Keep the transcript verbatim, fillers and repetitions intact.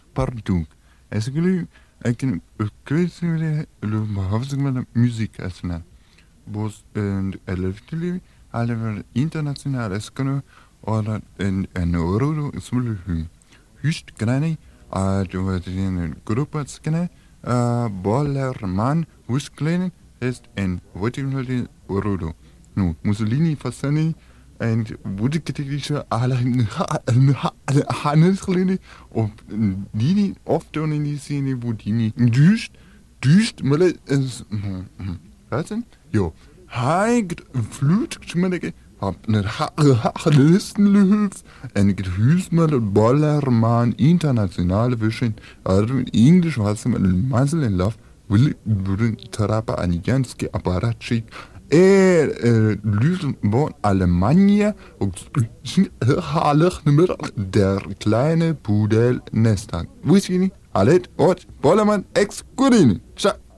pardon. Est-ce que le, avec une, que c'est le, le, le, musique, est-ce que, bos, en, elefantele, alle international, est-ce que, oder, en, en, euro, smule, just, grani, a, du, was, in, gruppe, skene, a, Bollermann, Husklein, ist en, votimele, euro. Nu, Mussolini, Fassani, en wurde kritische alle Hannesklini op die oft in die Szene wo die nicht düst düst mal es was denn jo heigt flut schmecke hab ne Listen löf en gehüs mal Bollermann internationale wischen also in Englisch was mal Muscle in Love will würde Therapie an ganz Apparat schick Er Lüsen von Alemannia und der kleine Pudel Nestag. Wusste ich nicht? Allet, Ort, Bollermann, ex Gurini. Ciao.